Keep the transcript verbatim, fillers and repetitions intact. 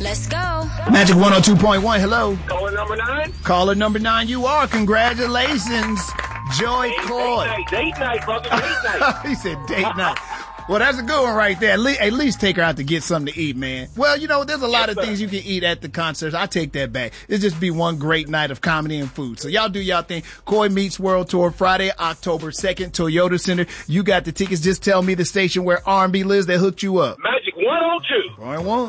Let's go. Magic one oh two point one, hello. Caller number nine? Caller number nine, you are. Congratulations, Joy Hey, Coy. Date night, date night, brother, date night. He said date night. Well, that's a good one right there. At least, at least take her out to get something to eat, man. Well, you know, there's a lot Yes, of sir. things you can eat at the concerts. I take that back. It'll just be one great night of comedy and food. So y'all do y'all thing. Coy Meets World Tour, Friday, October second, Toyota Center. You got the tickets. Just tell me the station where R and B lives that hooked you up. Magic one oh two. Point one.